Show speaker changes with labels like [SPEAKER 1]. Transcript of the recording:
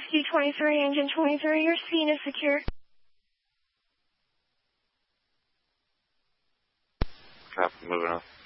[SPEAKER 1] Whiskey 23, engine 23, your scene is secure.
[SPEAKER 2] Copy, moving on.